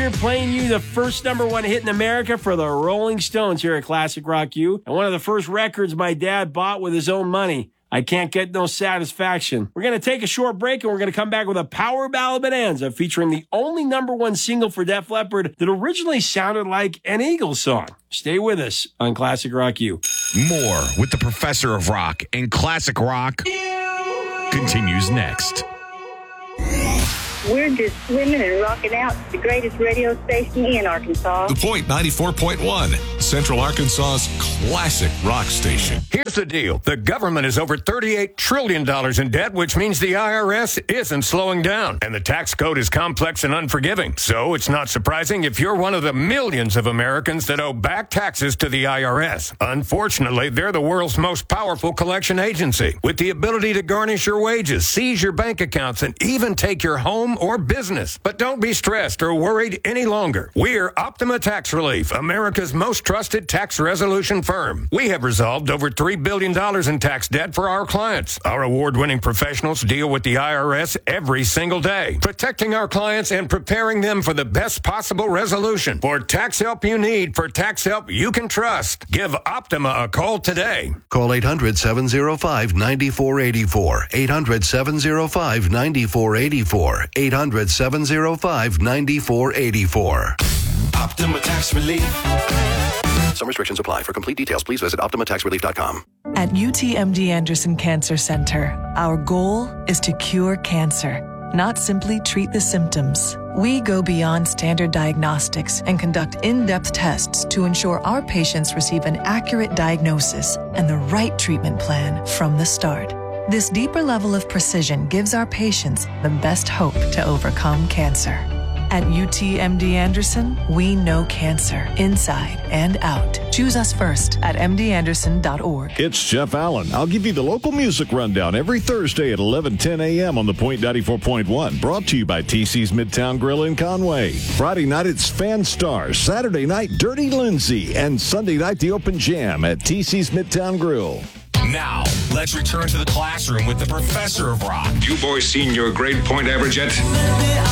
here playing you the first number one hit in America for the Rolling Stones here at Classic Rock U. And one of the first records my dad bought with his own money. I can't get no satisfaction. We're going to take a short break and we're going to come back with a power ballad bonanza featuring the only number one single for Def Leppard that originally sounded like an Eagles song. Stay with us on Classic Rock U. More with the Professor of Rock and Classic Rock continues next. We're just swimming and rocking out to the greatest radio station in Arkansas. The Point 94.1, Central Arkansas's classic rock station. Here's the deal. The government is over $38 trillion in debt, which means the IRS isn't slowing down. And the tax code is complex and unforgiving. So it's not surprising if you're one of the millions of Americans that owe back taxes to the IRS. Unfortunately, they're the world's most powerful collection agency, with the ability to garnish your wages, seize your bank accounts, and even take your home or business. But don't be stressed or worried any longer. We're Optima Tax Relief, America's most trusted tax resolution firm. We have resolved over $3 billion in tax debt for our clients. Our award-winning professionals deal with the IRS every single day, protecting our clients and preparing them for the best possible resolution. For tax help you need, for tax help you can trust, give Optima a call today. Call 800-705-9484. 800-705-9484. 800-705-9484. Optima Tax Relief. Some restrictions apply. For complete details, please visit OptimaTaxRelief.com. At UTMD Anderson Cancer Center, our goal is to cure cancer, not simply treat the symptoms. We go beyond standard diagnostics and conduct in-depth tests to ensure our patients receive an accurate diagnosis and the right treatment plan from the start. This deeper level of precision gives our patients the best hope to overcome cancer. At UTMD Anderson, we know cancer inside and out. Choose us first at mdanderson.org. It's Jeff Allen. I'll give you the local music rundown every Thursday at 11:10 a.m. on the Point 94.1. Brought to you by TC's Midtown Grill in Conway. Friday night, it's Fan Stars. Saturday night, Dirty Lindsay. And Sunday night, the Open Jam at TC's Midtown Grill. Now, let's return to the classroom with the Professor of Rock. You boys seen your grade point average yet?